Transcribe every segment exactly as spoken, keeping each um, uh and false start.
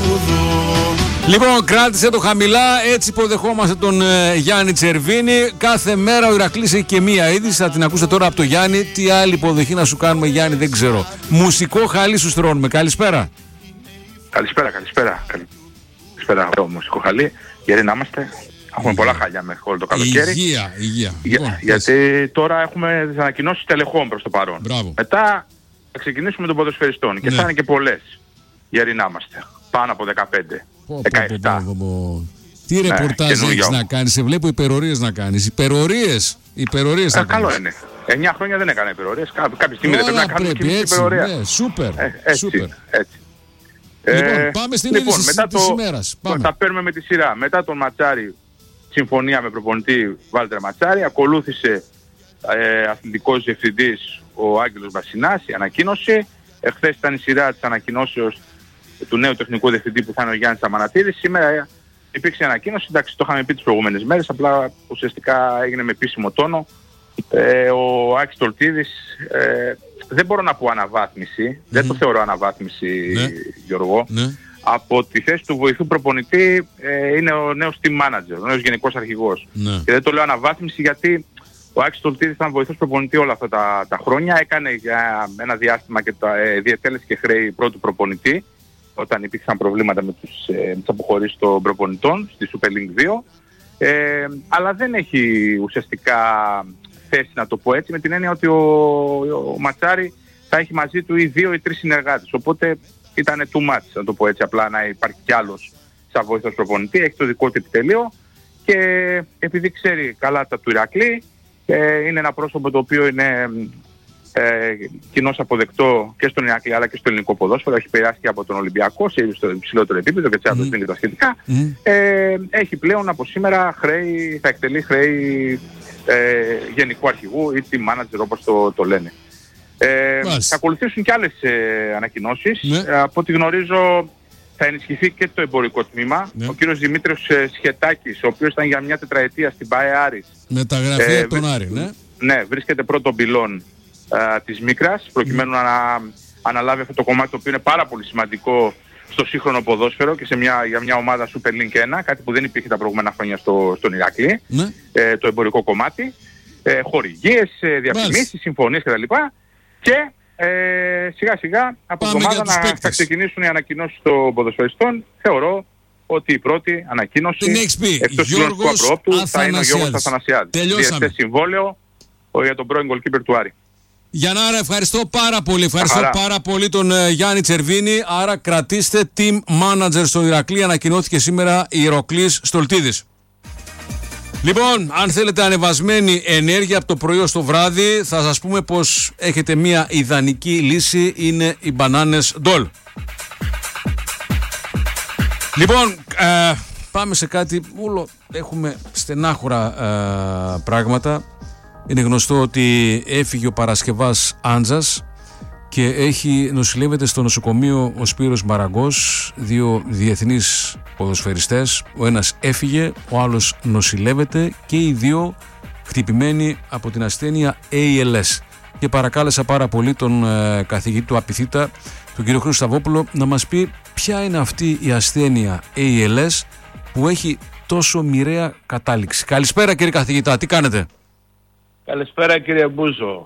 Λοιπόν, κράτησε το χαμηλά, έτσι υποδεχόμαστε τον ε, Γιάννη Τσερβίνη. Κάθε μέρα ο Ηρακλής έχει και μία είδηση, θα την ακούσετε τώρα από τον Γιάννη. Τι άλλη υποδοχή να σου κάνουμε, Γιάννη, δεν ξέρω. Μουσικό χαλί σου στρώνουμε. Καλησπέρα. Καλησπέρα, καλησπέρα. Καλησπέρα, μουσικό χαλί. Γιατί να είμαστε. Έχουμε πολλά χαλιά μέχρι όλο το καλοκαίρι. Υγεία, υγεία. Για, λοιπόν, γιατί πες. Τώρα έχουμε τις ανακοινώσεις τελεχών προς το παρόν. Μπράβο. Μετά θα ξεκινήσουμε των ποδοσφαιριστών. Και ναι. θα είναι και πολλές. Γιατί να είμαστε. Πάνω από δεκαπέντε. Πω, δεκαεπτά. πω, πω, πω, πω. Τι ναι, ρεπορτάζ έχεις να κάνεις, σε βλέπω υπερορίες να κάνεις. Υπερορίες, υπερορίες ε, να καλό κάνεις. είναι. Εννιά χρόνια δεν έκανα υπερορίες. Κά, κάποια στιγμή δεν πρέπει να κάνουμε και έτσι, υπερορία. Ναι, σούπερ, ε, έτσι, σούπερ. Έτσι. Λοιπόν, ε, πάμε στην λοιπόν, είδηση μετά της το, ημέρας. Πάμε. Τα παίρνουμε με τη σειρά. Μετά τον Ματσάρη, συμφωνία με προπονητή Βάλτερ Ματσάρη, ακολούθησε ε, αθλητικός διευθυντής ο Άγγελος Βασινάς, η ανακοίνωση. Εχθές ήταν η σειρά της ανακοινώσεως του νέου τεχνικού διευθυντή που θα είναι ο Γιάννης Αμανατίδης. Σήμερα υπήρξε ανακοίνωση, εντάξει, το είχαμε πει τις προηγούμενες μέρες, απλά ουσιαστικά έγινε με επίσημο τόνο. Ε, ο Άκης Τολτίδης, ε, δεν μπορώ να πω αναβάθμιση, mm-hmm. δεν το θεωρώ αναβάθμιση, ναι. Γιώργο. Ναι. Από τη θέση του βοηθού προπονητή ε, είναι ο νέος team manager, ο νέος γενικός αρχηγός. Ναι. Και δεν το λέω αναβάθμιση γιατί ο Άκης Τολτίδης ήταν βοηθός προπονητή όλα αυτά τα, τα χρόνια, έκανε για ένα διάστημα και τα, ε, διατέλεσε και χρέη πρώτου προπονητή, όταν υπήρξαν προβλήματα με, τους, ε, με τις αποχωρήσεις των προπονητών στη Super League δύο, ε, αλλά δεν έχει ουσιαστικά θέση, να το πω έτσι, με την έννοια ότι ο, ο Ματσάρη θα έχει μαζί του ή δύο ή τρεις συνεργάτες, οπότε ήταν too much, να το πω έτσι, απλά να υπάρχει κι άλλος σαν βοηθός προπονητή, έχει το δικό του επιτελείο και επειδή ξέρει καλά τα του Ηρακλή, ε, είναι ένα πρόσωπο το οποίο είναι Ε, κοινώς αποδεκτό και στον Ηρακλή αλλά και στο ελληνικό ποδόσφαιρο, έχει περάσει και από τον Ολυμπιακό σε στο υψηλότερο επίπεδο και Champions League και τα σχετικά. Mm. Ε, έχει πλέον από σήμερα χρέη, θα εκτελεί χρέη ε, γενικού αρχηγού ή team manager όπως το, το λένε. Ε, θα ακολουθήσουν και άλλες ε, ανακοινώσεις. Mm. Ε, από ό,τι γνωρίζω θα ενισχυθεί και το εμπορικό τμήμα. Mm. Ο κύριος Δημήτριος ε, Σχετάκης, ο οποίος ήταν για μια τετραετία στην ΠΑΕ Άρης. Μεταγραφή από τον Άρη, ναι. Ναι, βρίσκεται πρώτον πυλών της Μίκρας, προκειμένου mm. να αναλάβει αυτό το κομμάτι το οποίο είναι πάρα πολύ σημαντικό στο σύγχρονο ποδόσφαιρο και σε μια, για μια ομάδα Super League ένα, κάτι που δεν υπήρχε τα προηγούμενα χρόνια στο, στον Ηρακλή, mm. ε, το εμπορικό κομμάτι, ε, χορηγίες, ε, διαφημίσεις, συμφωνίες κτλ. Και ε, σιγά σιγά από την εβδομάδα να θα ξεκινήσουν οι ανακοινώσεις των ποδοσφαιριστών. Θεωρώ ότι η πρώτη ανακοίνωση εκτός κοινωνικού απρόπτου θα είναι ο Γιώργος Αθανασιάδης. Διεθνές συμβόλαιο για τον πρώην goalkeeper του Άρη. Γιαννάρα, ευχαριστώ πάρα πολύ. Ευχαριστώ Άρα. πάρα πολύ τον uh, Γιάννη Τσερβίνη. Άρα κρατήστε team manager στο Ηρακλή. Ανακοινώθηκε σήμερα η Ηρακλής Στολτίδης. Λοιπόν, αν θέλετε ανεβασμένη ενέργεια από το πρωί ως το βράδυ, θα σας πούμε πως έχετε μια ιδανική λύση. Είναι οι μπανάνες Ντόλ. Λοιπόν, ε, πάμε σε κάτι. Όλο έχουμε στενάχωρα ε, πράγματα. Είναι γνωστό ότι έφυγε ο Παρασκευάς Άντζας και έχει νοσηλεύεται στο νοσοκομείο ο Σπύρος Μαραγκός, δύο διεθνείς ποδοσφαιριστές. Ο ένας έφυγε, ο άλλος νοσηλεύεται και οι δύο χτυπημένοι από την ασθένεια έι ελ ες. Και παρακάλεσα πάρα πολύ τον ε, καθηγητή του Απιθύτα, τον κύριο Χρήστο Σταβόπουλο, να μας πει ποια είναι αυτή η ασθένεια έι ελ ες που έχει τόσο μοιραία κατάληξη. Καλησπέρα κύριε καθηγητά, τι κάνετε? Καλησπέρα κύριε Μπούζο.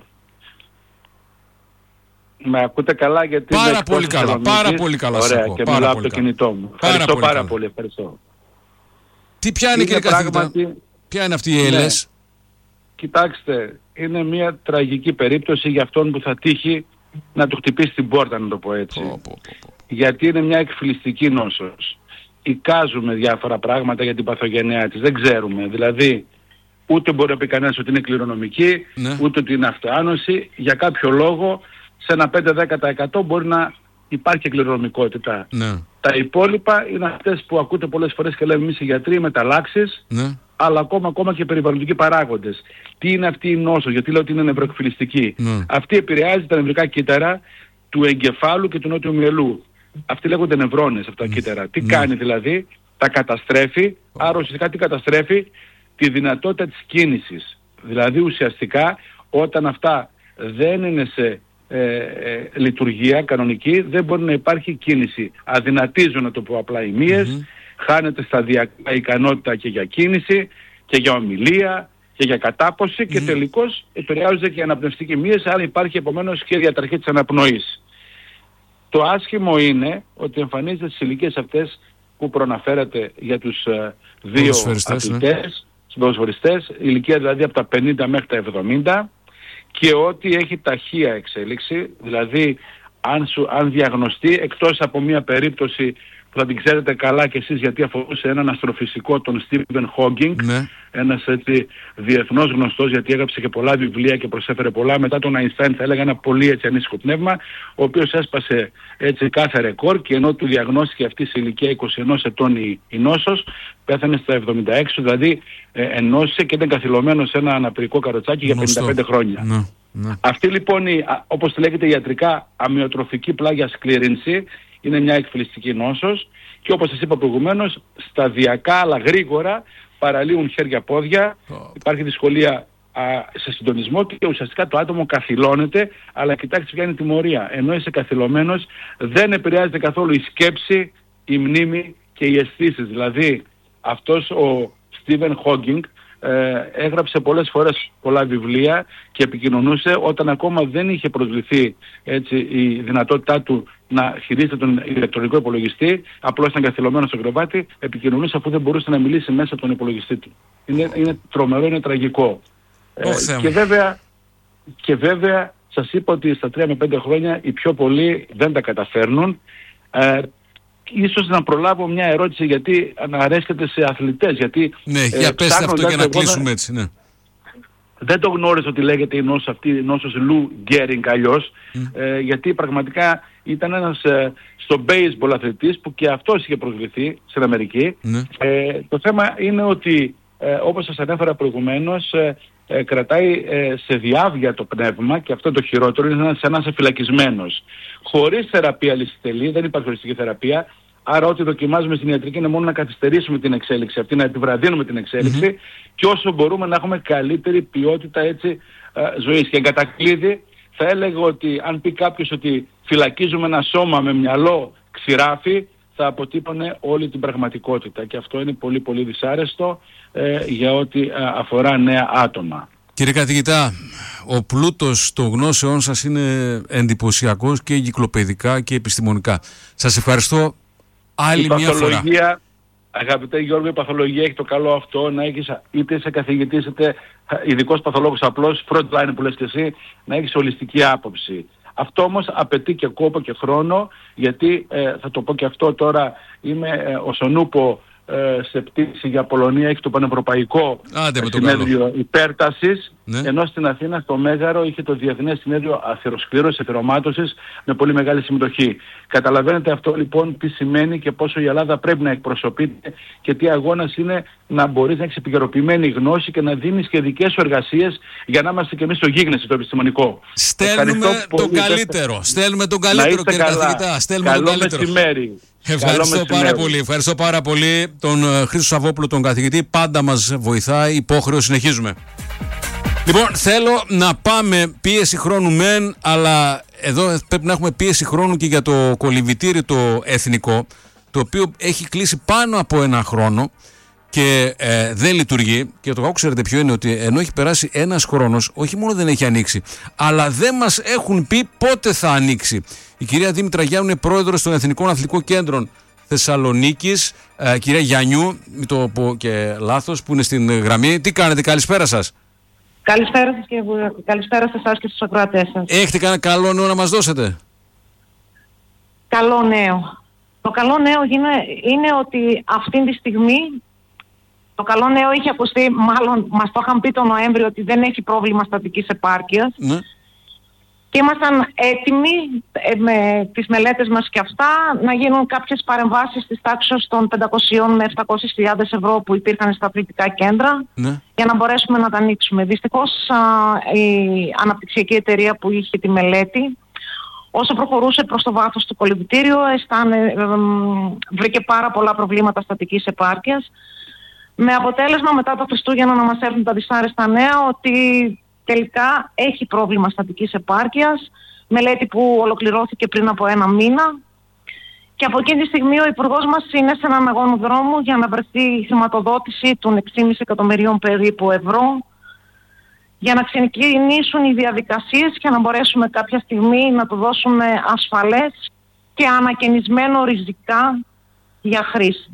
Με ακούτε καλά? Γιατί πάρα πολύ καλά, πάρα πολύ καλά. Ωραία, ακούω, και πάρα μιλάω πολύ από το καλά. κινητό μου. Πάρα Ευχαριστώ πολύ πάρα καλά. πολύ, ευχαριστώ. Τι πιάνει κύριε καθηγητά, ποια είναι αυτή η έι ελ ες? Ναι. Κοιτάξτε, είναι μια τραγική περίπτωση για αυτόν που θα τύχει να του χτυπήσει την πόρτα, να το πω έτσι. Πω, πω, πω, πω. Γιατί είναι μια εκφυλιστική νόσος. Εικάζουμε διάφορα πράγματα για την παθογενειά της, δεν ξέρουμε. Δηλαδή, ούτε μπορεί να πει κανένας ότι είναι κληρονομική, ναι. ούτε ότι είναι αυτοάνωση. Για κάποιο λόγο, σε ένα πέντε με δέκα τοις εκατό μπορεί να υπάρχει κληρονομικότητα. Ναι. Τα υπόλοιπα είναι αυτές που ακούτε πολλές φορές και λέμε εμείς οι γιατροί, μεταλλάξεις, ναι. αλλά ακόμα, ακόμα και περιβαλλοντικοί παράγοντες. Τι είναι αυτή η νόσο, γιατί λέω ότι είναι νευροεκφυλιστική. Ναι. Αυτή επηρεάζει τα νευρικά κύτταρα του εγκεφάλου και του νότιου μυελού. Αυτοί λέγονται νευρώνες αυτά τα κύτταρα. Τι ναι. κάνει δηλαδή? Τα καταστρέφει, oh. άρα ουσιαστικά τι καταστρέφει? Τη δυνατότητα της κίνησης. Δηλαδή ουσιαστικά όταν αυτά δεν είναι σε ε, ε, λειτουργία κανονική, δεν μπορεί να υπάρχει κίνηση. Αδυνατίζουν, να το πω απλά, οι μύες, mm-hmm. χάνεται σταδιακά ικανότητα και για κίνηση και για ομιλία και για κατάποση mm-hmm. και τελικώς επηρεάζονται και οι αναπνευστικοί μύες, άρα υπάρχει επομένως και διαταραχή της αναπνοής. Το άσχημο είναι ότι εμφανίζεται στις ηλικίες αυτές που προαναφέρατε για τους uh, δύο αθλητές, ναι. ποδοσφαιριστές, ηλικία δηλαδή από τα πενήντα μέχρι τα εβδομήντα, και ότι έχει ταχεία εξέλιξη, δηλαδή αν, σου, αν διαγνωστεί, εκτός από μια περίπτωση που θα την ξέρετε καλά κι εσείς, γιατί αφορούσε έναν αστροφυσικό, τον Στίβεν Χόκινγκ, ναι. ένας έτσι διεθνώς γνωστός, γιατί έγραψε και πολλά βιβλία και προσέφερε πολλά, μετά τον Αϊνστάιν θα έλεγα ένα πολύ έτσι ανήσυχο πνεύμα, ο οποίος έσπασε έτσι κάθε ρεκόρ, και ενώ του διαγνώστηκε αυτή σε ηλικία είκοσι ένα ετών η, η νόσος, πέθανε στα εβδομήντα έξι, δηλαδή ε, ενώσισε και ήταν καθυλωμένο σε ένα αναπηρικό καροτσάκι για πενήντα πέντε χρόνια. Ναι. Ναι. Αυτή λοιπόν η, όπως τη λέγεται ιατρικά, αμυοτροφική πλάγια σκλήρυνση, είναι μια εκφυλιστική νόσος, και όπως σας είπα προηγουμένως, σταδιακά αλλά γρήγορα παραλύουν χέρια-πόδια, oh. υπάρχει δυσκολία α, σε συντονισμό, και ουσιαστικά το άτομο καθυλώνεται, αλλά κοιτάξτε ποια είναι η τιμωρία. Ενώ είσαι καθυλωμένος, δεν επηρεάζεται καθόλου η σκέψη, η μνήμη και οι αισθήσεις. Δηλαδή αυτός ο Στίβεν Χόκινγκ Ε, έγραψε πολλές φορές πολλά βιβλία και επικοινωνούσε όταν ακόμα δεν είχε προσβληθεί έτσι η δυνατότητά του να χειρίζεται τον ηλεκτρονικό υπολογιστή, απλώς ήταν καθυλωμένος στο κρεβάτι, επικοινωνούσε αφού δεν μπορούσε να μιλήσει μέσα από τον υπολογιστή του. Είναι, είναι τρομερό, είναι τραγικό. Ε, και, βέβαια, και βέβαια σας είπα ότι στα τρία με πέντε χρόνια οι πιο πολλοί δεν τα καταφέρνουν. Ε, Ίσως να προλάβω μια ερώτηση, γιατί αναρέσκεται σε αθλητές. Γιατί, ναι, για ε, πέστε αυτό για να κλείσουμε έτσι. Ναι. Δεν το γνώριζα ότι λέγεται η νόσος αυτή, η νόσος Λου Γκέρινγκ αλλιώς, mm. ε, γιατί πραγματικά ήταν ένας ε, στο baseball αθλητής που και αυτός είχε προσβληθεί στην Αμερική. Mm. Ε, το θέμα είναι ότι, ε, όπως σας ανέφερα προηγουμένως, ε, ε, κρατάει ε, σε διάβια το πνεύμα, και αυτό το χειρότερο, είναι σαν να είσαι φυλακισμένος. Χωρίς θεραπεία λυσιτελή, δεν υπάρχει χωριστική θεραπεία, άρα ό,τι δοκιμάζουμε στην ιατρική είναι μόνο να καθυστερήσουμε την εξέλιξη αυτή, να επιβραδύνουμε την εξέλιξη mm-hmm. και όσο μπορούμε να έχουμε καλύτερη ποιότητα έτσι, ε, ζωής. Και εν κατακλείδη θα έλεγα ότι αν πει κάποιος ότι φυλακίζουμε ένα σώμα με μυαλό ξηράφι, θα αποτύπωνε όλη την πραγματικότητα, και αυτό είναι πολύ πολύ δυσάρεστο ε, για ό,τι ε, αφορά νέα άτομα. Κύριε καθηγητά, ο πλούτος των γνώσεών σας είναι εντυπωσιακός και εγκυκλοπαιδικά και επιστημονικά. Σας ευχαριστώ άλλη η μια φορά. Αγαπητέ Γιώργο, η παθολογία έχει το καλό αυτό να έχεις, είτε είσαι καθηγητής είτε ειδικός παθολόγος, απλώς front line που λες και εσύ, να έχεις ολιστική άποψη. Αυτό όμως απαιτεί και κόπο και χρόνο, γιατί ε, θα το πω και αυτό τώρα, είμαι ε, ο Σονούπο ε, σε πτήση για Πολωνία, έχει το πανευρωπαϊκό Άντε, συνέδριο υπέρτασης, ναι. ενώ στην Αθήνα στο Μέγαρο είχε το Διεθνές Συνέδριο Αθυροσκλήρωσης, Αθυρομάτωσης, με πολύ μεγάλη συμμετοχή. Καταλαβαίνετε αυτό λοιπόν τι σημαίνει και πόσο η Ελλάδα πρέπει να εκπροσωπείται, και τι αγώνας είναι να μπορείς να έχεις επικαιροποιημένη γνώση και να δίνεις και δικές σου εργασίες, για να είμαστε και εμείς στο γίγνεσαι το επιστημονικό. Στέλνουμε τον καλύτερο. Στέλνουμε τον καλύτερο, κύριε καθηγητά. Στέλνουμε Καλό τον καλύτερο. Μεσημέρι. Ευχαριστώ πάρα πολύ. Ευχαριστώ πάρα πολύ τον Χρήστο Σαββόπουλο, τον καθηγητή. Πάντα μας βοηθάει. Υπόχρεο συνεχίζουμε. Λοιπόν, θέλω να πάμε, πίεση χρόνου μεν, αλλά εδώ πρέπει να έχουμε πίεση χρόνου και για το κολυμβητήρι το εθνικό, το οποίο έχει κλείσει πάνω από ένα χρόνο και ε, δεν λειτουργεί. Και το κακό, ξέρετε ποιο είναι, ότι ενώ έχει περάσει ένας χρόνος, όχι μόνο δεν έχει ανοίξει, αλλά δεν μας έχουν πει πότε θα ανοίξει. Η κυρία Δήμητρα Γιάννου είναι πρόεδρος των Εθνικών Αθλητικών Κέντρων Θεσσαλονίκης. Ε, κυρία Γιάννιου, μην το πω και λάθος, που είναι στην γραμμή. Τι κάνετε, καλησπέρα σας. Καλησπέρα σας και καλησπέρα σε εσάς και στους ακροατές σας. Έχετε κανένα καλό νέο να μας δώσετε? Καλό νέο. Το καλό νέο είναι, είναι ότι αυτή τη στιγμή, το καλό νέο είχε ακουστεί, μάλλον μας το είχαν πει τον Νοέμβριο, ότι δεν έχει πρόβλημα στατικής επάρκειας. Ναι. Και ήμασταν έτοιμοι ε, με τις μελέτες μας και αυτά να γίνουν κάποιες παρεμβάσεις της τάξης των πεντακόσιες με επτακόσιες χιλιάδες ευρώ που υπήρχαν στα αθλητικά κέντρα, ναι. για να μπορέσουμε να τα ανοίξουμε. Δυστυχώς α, η αναπτυξιακή εταιρεία που είχε τη μελέτη, όσο προχωρούσε προς το βάθος του κολυμβητήριου, αισθάνε, ε, ε, βρήκε πάρα πολλά προβλήματα στατικής επάρκειας, με αποτέλεσμα μετά τα Χριστούγεννα να μας έρθουν τα δυσάρεστα νέα ότι τελικά έχει πρόβλημα στατικής επάρκειας. μελέτη που ολοκληρώθηκε πριν από ένα μήνα. Και από εκείνη τη στιγμή ο Υπουργός μας είναι σε έναν αγώνα δρόμου για να βρεθεί η χρηματοδότηση των έξι κόμμα πέντε εκατομμυρίων περίπου ευρώ, για να ξεκινήσουν οι διαδικασίες και να μπορέσουμε κάποια στιγμή να το δώσουμε ασφαλές και ανακαινισμένο ριζικά για χρήση.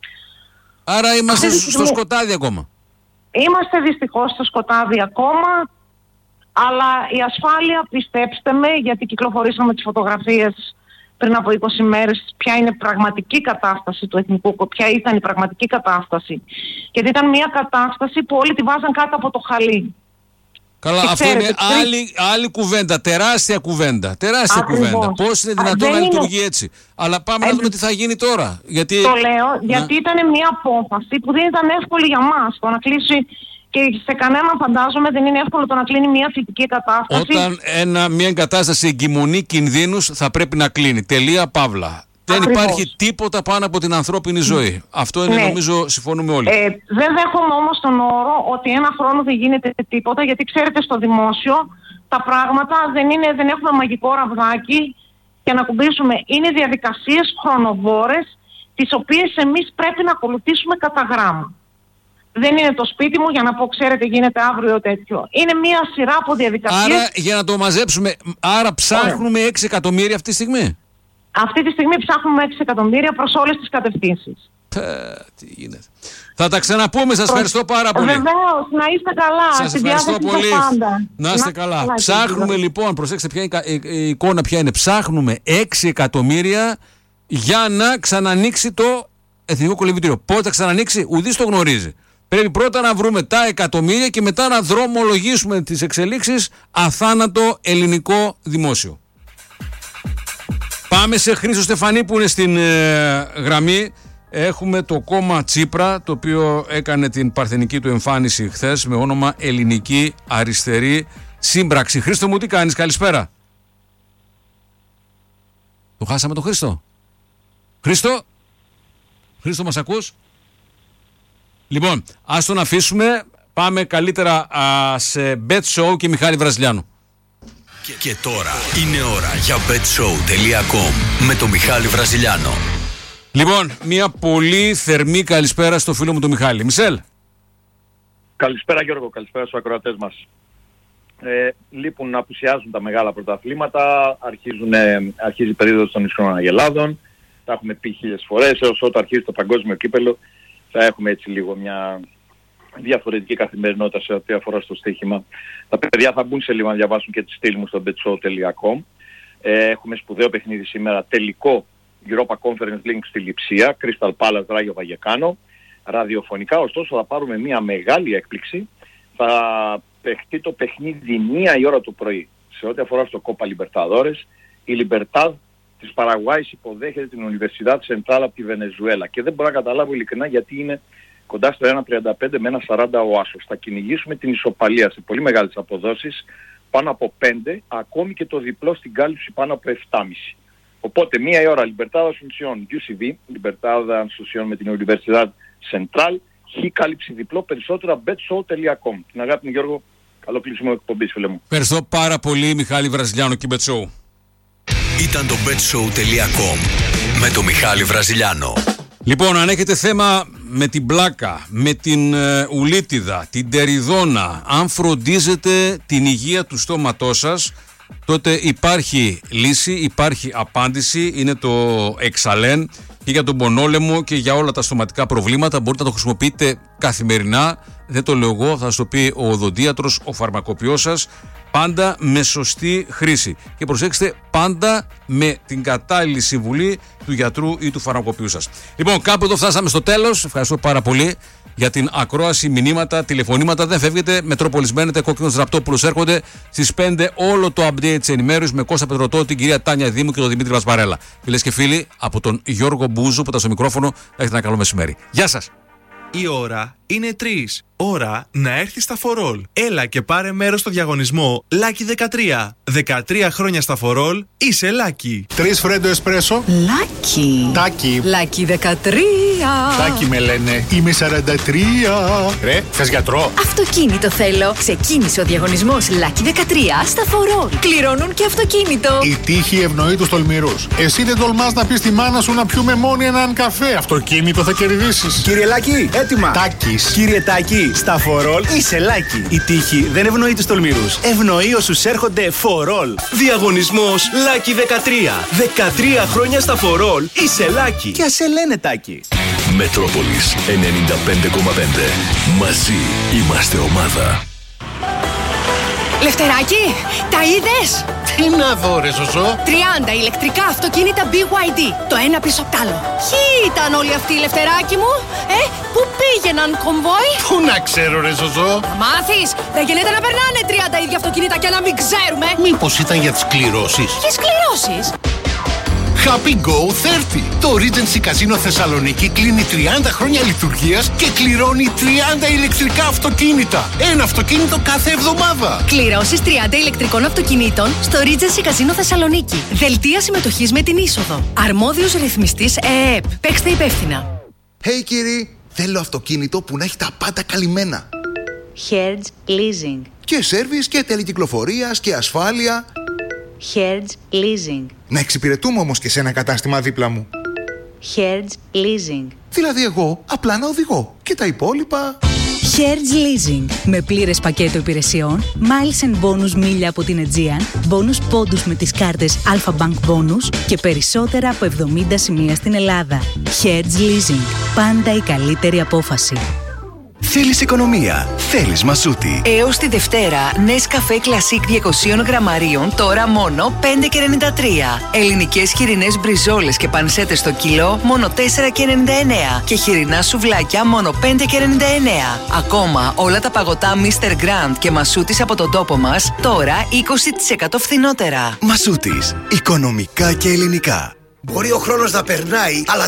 Άρα είμαστε στο στιγμή... σκοτάδι ακόμα. Είμαστε δυστυχώς στο σκοτάδι ακόμα, αλλά η ασφάλεια, πιστέψτε με, γιατί κυκλοφορήσαμε τις φωτογραφίες πριν από είκοσι μέρες, ποια είναι η πραγματική κατάσταση του εθνικού, ποια ήταν η πραγματική κατάσταση. Γιατί ήταν μια κατάσταση που όλοι τη βάζαν κάτω από το χαλί. Καλά, και αυτό ξέρετε, είναι άλλη, άλλη κουβέντα, τεράστια κουβέντα, τεράστια Ακριβώς. κουβέντα. Πώς είναι δυνατόν να είναι... λειτουργεί έτσι. Αλλά πάμε ε, να δούμε τι θα γίνει τώρα. Γιατί... Το λέω, γιατί ναι. ήταν μια απόφαση που δεν ήταν εύκολη για μας. Το να κλείσει, και σε κανέναν φαντάζομαι δεν είναι εύκολο το να κλείνει μια θετική κατάσταση. Όταν ένα, μια εγκατάσταση εγκυμονεί κινδύνους θα πρέπει να κλείνει. Τελεία, παύλα. Δεν Ακριβώς. υπάρχει τίποτα πάνω από την ανθρώπινη ζωή. Αυτό είναι, ναι. νομίζω, συμφωνούμε όλοι. Ε, δεν δέχομαι όμως τον όρο ότι ένα χρόνο δεν γίνεται τίποτα, γιατί ξέρετε στο δημόσιο τα πράγματα δεν, είναι, δεν έχουμε μαγικό ραβδάκι για να κουμπίσουμε. Είναι διαδικασίες χρονοβόρες, τις οποίες εμείς πρέπει να ακολουθήσουμε κατά γράμμα. Δεν είναι το σπίτι μου για να πω, ξέρετε, γίνεται αύριο τέτοιο. Είναι μία σειρά από διαδικασίες. Άρα, για να το μαζέψουμε, άρα ψάχνουμε έξι εκατομμύρια αυτή τη στιγμή. Αυτή τη στιγμή ψάχνουμε έξι εκατομμύρια προς όλες τις κατευθύνσεις. Τι γίνεται. Θα τα ξαναπούμε, σας ευχαριστώ πάρα πολύ. Βεβαίως, να είστε καλά. Σας ευχαριστώ πολύ. Πάντα. Να είστε καλά. καλά. Ψάχνουμε λοιπόν, προσέξτε ποια είναι η εικόνα ποια είναι. Ψάχνουμε έξι εκατομμύρια για να ξανανοίξει το Εθνικό Κολυμβητήριο. Πότε θα ξανανοίξει, ουδής το γνωρίζει. Πρέπει πρώτα να βρούμε τα εκατομμύρια και μετά να δρομολογήσουμε τις εξελίξεις αθάνατο ελληνικό δημόσιο. Πάμε σε Χρήστο Στεφανή που είναι στην ε, γραμμή. Έχουμε το κόμμα Τσίπρα, το οποίο έκανε την παρθενική του εμφάνιση χθες με όνομα Ελληνική Αριστερή Σύμπραξη. Χρήστο μου, τι κάνεις, καλησπέρα. Το χάσαμε το Χρήστο. Χρήστο, Χρήστο μας ακούς? Λοιπόν, ας τον αφήσουμε. Πάμε καλύτερα α, σε Bet Show και Μιχάλη Βραζιλιάνο. Και, και τώρα είναι ώρα για bet show τελεία com με τον Μιχάλη Βραζιλιάνο. Λοιπόν, μια πολύ θερμή καλησπέρα στο φίλο μου τον Μιχάλη. Μισελ. Καλησπέρα Γιώργο, καλησπέρα στους ακροατές μας. Ε, λείπουν να απουσιάζουν τα μεγάλα πρωταθλήματα, αρχίζουν, αρχίζει η περίοδος των ισχυρών αγελάδων, τα έχουμε πει χίλιες φορές, έως όταν αρχίζει το παγκόσμιο κύπελλο θα έχουμε έτσι λίγο μια διαφορετική καθημερινότητα σε ό,τι αφορά στο στοίχημα. Τα παιδιά θα μπουν σε λίγο να διαβάσουν και τη στήλη μου στο bet show τελεία com. Ε, έχουμε σπουδαίο παιχνίδι σήμερα, τελικό Europa Conference League στη Λειψία, Crystal Palace Rayo Vallecano, ραδιοφωνικά, ωστόσο θα πάρουμε μια μεγάλη έκπληξη. Θα παιχτεί το παιχνίδι μία η ώρα το πρωί. Σε ό,τι αφορά στο Copa Libertadores, η Libertad της Παραγουάης υποδέχεται την Universidad Central από τη Βενεζουέλα και δεν μπορώ να καταλάβω ειλικρινά γιατί είναι κοντά στο ένα τριάντα πέντε με ένα σαράντα ο άσος. Θα κυνηγήσουμε την ισοπαλία σε πολύ μεγάλες αποδόσεις, πάνω από πέντε, ακόμη και το διπλό στην κάλυψη πάνω από επτά κόμμα πέντε. Οπότε μία η ώρα Libertad Asunción γιου σι βι, Libertad Asunción με την Universidad Central, χ κάλυψη διπλό, περισσότερα bet show τελεία com. Την αγάπη μου Γιώργο, καλό κλείσιμο εκπομπής φίλε μου. Ευχαριστώ πάρα πολύ Μιχάλη Βραζιλιάνο και Bet Show. Ήταν το bet show τελεία com με τον Μιχάλη Βραζιλιάνο. Λοιπόν, αν έχετε θέμα με την πλάκα, με την ε, ουλίτιδα, την τεριδόνα, αν φροντίζετε την υγεία του στόματός σας, τότε υπάρχει λύση, υπάρχει απάντηση, είναι το Εξαλέν και για τον πονόλαιμο και για όλα τα στοματικά προβλήματα. Μπορείτε να το χρησιμοποιείτε καθημερινά, δεν το λέω εγώ, θα σας το πει ο οδοντίατρος, ο φαρμακοποιός σας, πάντα με σωστή χρήση. Και προσέξτε, πάντα με την κατάλληλη συμβουλή του γιατρού ή του φαρμακοποιού σας. Λοιπόν, κάπου εδώ φτάσαμε στο τέλος. Ευχαριστώ πάρα πολύ για την ακρόαση, μηνύματα, τηλεφωνήματα. Δεν φεύγετε, Μετρόπολης μένετε, Κόκκινος Ραπτόπουλος έρχονται στις πέντε όλο το update της ενημέρωσης με Κώστα Πετρωτό, την κυρία Τάνια Δήμου και τον Δημήτρη Βασπαρέλα. Φίλες και φίλοι, από τον Γιώργο Μπούζο που ήταν στο μικρόφωνο, έχετε ένα καλό μεσημέρι. Γεια σας! Η ώρα είναι τρεις. Ώρα να έρθει στα φορόλ. Έλα και πάρε μέρος στο διαγωνισμό Λάκι δεκατρία. δεκατρία χρόνια στα φορόλ, είσαι Λάκι. Τρεις φρέντο εσπρέσο. Λάκι. Τάκι. Λάκι δεκατρία. Τάκη με λένε, είμαι σαράντα τρία. Ρε, θες γιατρό? Αυτοκίνητο θέλω. Ξεκίνησε ο διαγωνισμός Lucky δεκατρία στα φορόλ. Κληρώνουν και αυτοκίνητο. Η τύχη ευνοεί τους τολμηρούς. Εσύ δεν τολμάς να πεις στη μάνα σου να πιούμε μόνοι έναν καφέ. Αυτοκίνητο θα κερδίσεις. Κύριε Λάκη, έτοιμα. Τάκης. Κύριε Τάκη, στα φορόλ είσαι Λάκη. Η τύχη δεν ευνοεί τους τολμηρούς. Ευνοεί όσους έρχονται φορόλ. Διαγωνισμός Lucky δεκατρία. δεκατρία χρόνια στα φορόλ είσαι Λάκη. Και ας σε λένε Τάκη. Μετρόπολης ενενήντα πέντε κόμμα πέντε. Μαζί είμαστε ομάδα. Λευτεράκη, τα είδες? Τι να δω ρε Ζωζό? τριάντα ηλεκτρικά αυτοκίνητα μπι γουάι ντι. Το ένα πίσω απ' τ' άλλο. Ποιοι ήταν όλοι αυτοί, Λευτεράκη μου? Ε, πού πήγαιναν κομβόι? Πού να ξέρω ρε Ζωζό? Θα μάθεις. Δεν γίνεται να περνάνε τριάντα ίδια αυτοκίνητα και να μην ξέρουμε. Μήπως ήταν για τις κληρώσεις? Ποιες κληρώσεις? Happy Go τριάντα. Το Regency Casino Θεσσαλονίκη κλείνει τριάντα χρόνια λειτουργίας και κληρώνει τριάντα ηλεκτρικά αυτοκίνητα. Ένα αυτοκίνητο κάθε εβδομάδα. Κληρώσεις τριάντα ηλεκτρικών αυτοκινήτων στο Regency Casino Θεσσαλονίκη. Δελτία συμμετοχής με την είσοδο. Αρμόδιος ρυθμιστής ΕΕΠ. Παίξτε υπεύθυνα. Hey κύριοι, θέλω αυτοκίνητο που να έχει τα πάντα καλυμμένα. Hertz Leasing. Και σέρβις και τέλη κυκλοφορίας και ασφάλεια. Hertz Leasing. Να εξυπηρετούμε όμως και σε ένα κατάστημα δίπλα μου. Hertz Leasing. Δηλαδή εγώ απλά να οδηγώ και τα υπόλοιπα... Hertz Leasing. Με πλήρες πακέτο υπηρεσιών, miles and bonus μίλια από την Aegean, bonus πόντους με τις κάρτες Alpha Bank Bonus και περισσότερα από εβδομήντα σημεία στην Ελλάδα. Hertz Leasing. Πάντα η καλύτερη απόφαση. Θέλεις οικονομία, θέλεις Μασούτη. Έως τη Δευτέρα, Nescafé Classic διακόσια γραμμαρίων, τώρα μόνο πέντε και ενενήντα τρία. Ελληνικές χοιρινές μπριζόλες και πανσέτες στο κιλό, μόνο τέσσερα και ενενήντα εννέα. Και χοιρινά σουβλάκια, μόνο πέντε και ενενήντα εννέα. Ακόμα, όλα τα παγωτά μίστερ Grand και Μασούτης από τον τόπο μας, τώρα είκοσι τοις εκατό φθηνότερα. Μασούτης, οικονομικά και ελληνικά. Μπορεί ο χρόνος να περνάει, αλλά